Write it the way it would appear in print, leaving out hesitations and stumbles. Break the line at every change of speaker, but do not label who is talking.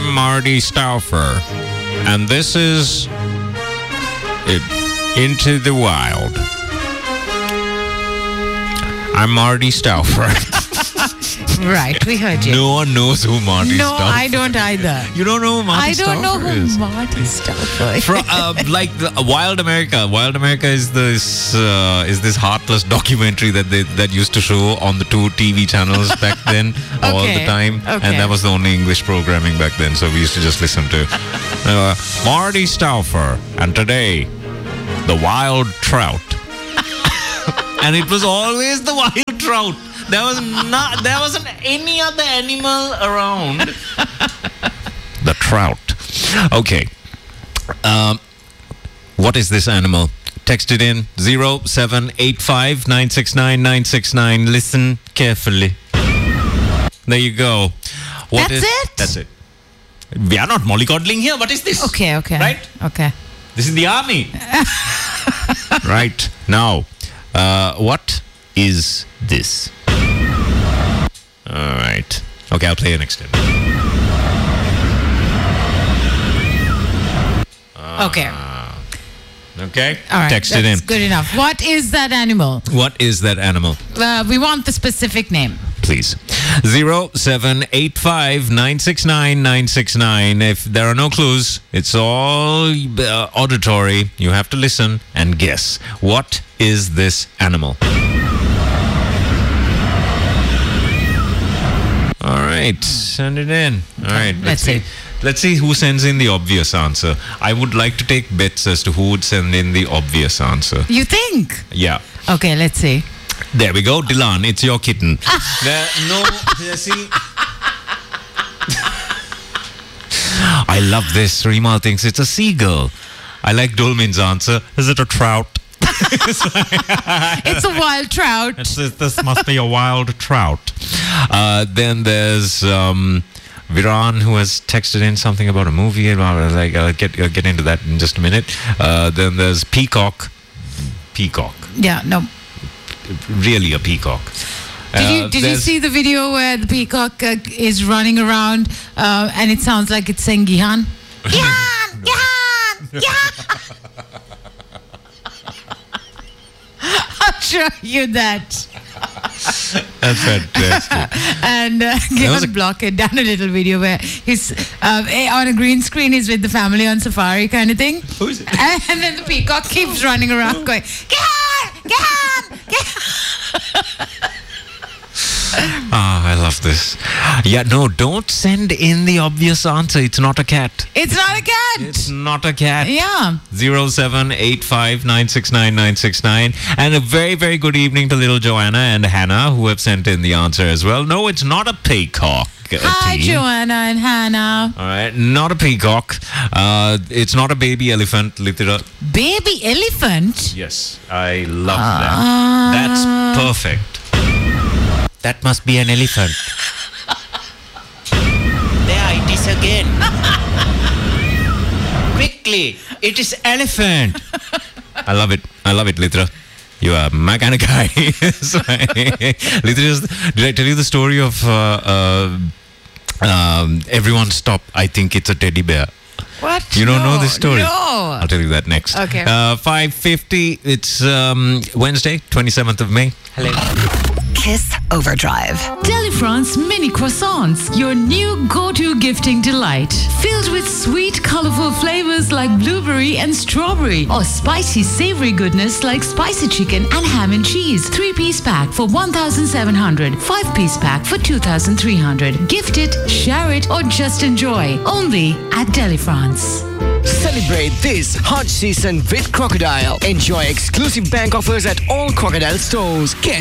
Marty Stauffer, and this is Into the Wild. I'm Marty Stauffer.
Right, we heard you.
No one knows who Marty Stauffer is.
No, I don't either.
You don't know who Marty Stauffer is?
I don't know who Marty Stauffer is.
Like Wild America. Wild America is this heartless documentary that used to show on the 2 TV channels back then all the time, and that was the only English programming back then. So we used to just listen to Marty Stauffer, and today the wild trout, and it was always the wild trout. There wasn't any other animal around. The trout. Okay. What is this animal? Text it in 0785 969 969. Listen carefully. There you go. That's it. We are not mollycoddling here. What is this?
Okay.
Right?
Okay.
This is the army. Right. Now, what is this? All right. Okay, I'll play an extended.
Okay.
Okay.
All right.
Text it in.
That's good enough. What is that animal?
What is that animal?
We want the specific name.
Please. 0785 969 969. If there are no clues, it's all auditory. You have to listen and guess. What is this animal? All right, send it in. All right, let's see. Let's see who sends in the obvious answer. I would like to take bets as to who would send in the obvious answer.
You think?
Yeah.
Okay, let's see.
There we go. Dilan, it's your kitten. See. I love this. Reema thinks it's a seagull. I like Dolmin's answer. Is it a trout?
It's a wild trout.
This must be a wild trout. Then there's Viran, who has texted in something about a movie. I'll get into that in just a minute. Then there's Peacock.
Yeah, no.
Really a peacock.
Did you see the video where the peacock is running around and it sounds like it's saying Gihan? Gihan! Gihan! Gihan! I'll show you that.
That's fantastic.
And Gihan Block had done a little video where he's on a green screen, he's with the family on safari kind of thing.
Who is it?
And then the peacock keeps running around going, Gihan! Gihan! Gihan!
I love this. Yeah, no, don't send in the obvious answer. It's not a cat.
It's not a cat.
It's not a cat.
Yeah.
0785 969 969. And a very, very good evening to little Joanna and Hannah, who have sent in the answer as well. No, it's not a peacock.
Hi, Joanna and Hannah.
All right, not a peacock. It's not a baby elephant, Litera.
Baby elephant?
Yes, I love that. That's perfect. That must be an elephant. There it is again. Quickly, it is elephant. I love it, Litra. You are my kind of guy. Litra, did I tell you the story of everyone stop? I think it's a teddy bear.
What?
You don't know this story?
No.
I'll tell you that next.
Okay.
5:50. It's Wednesday, 27th of May. Hello.
Kiss Overdrive.
Delifrance mini croissants, your new go-to gifting delight. Filled with sweet, colorful flavors like blueberry and strawberry, or spicy, savory goodness like spicy chicken and ham and cheese. 3-piece pack for 1,700. 5-piece pack for 2,300. Gift it, share it, or just enjoy. Only at Delifrance.
Celebrate this hot season with Crocodile. Enjoy exclusive bank offers at all Crocodile stores. Get